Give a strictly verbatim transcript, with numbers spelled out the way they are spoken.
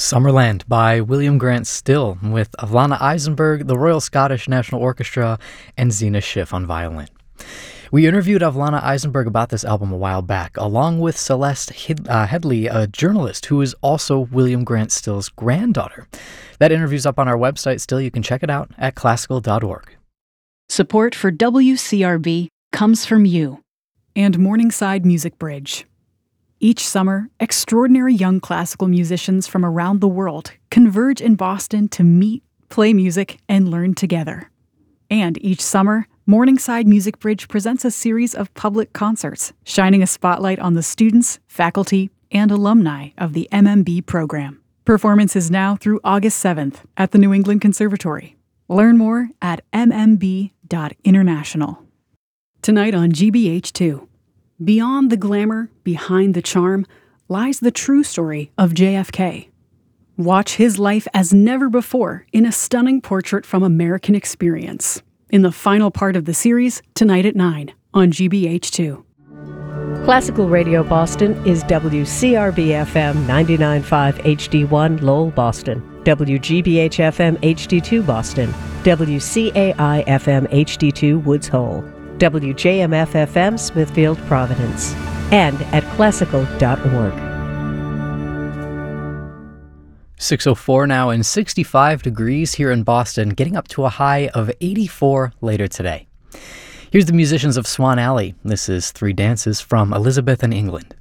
Summerland by William Grant Still with Alana Eisenberg, the Royal Scottish National Orchestra, and Zena Schiff on violin. We interviewed Alana Eisenberg about this album a while back, along with Celeste Hid- uh, Headley, a journalist who is also William Grant Still's granddaughter. That interview's up on our website still. You can check it out at classical dot org. Support for W C R B comes from you and Morningside Music Bridge. Each summer, extraordinary young classical musicians from around the world converge in Boston to meet, play music, and learn together. And each summer, Morningside Music Bridge presents a series of public concerts, shining a spotlight on the students, faculty, and alumni of the M M B program. Performance is now through August seventh at the New England Conservatory. Learn more at m m b dot international. Tonight on G B H two. Beyond the glamour, behind the charm, lies the true story of J F K. Watch his life as never before in a stunning portrait from American Experience, in the final part of the series, tonight at nine on G B H two. Classical Radio Boston is W C R B F M ninety-nine point five H D one Lowell, Boston, W G B H F M H D two Boston, W C A I F M H D two Woods Hole, W J M F F M Smithfield, Providence, and at classical dot org. six oh four now and sixty-five degrees here in Boston, getting up to a high of eighty-four later today. Here's the musicians of Swan Alley. This is Three Dances from Elizabeth in England.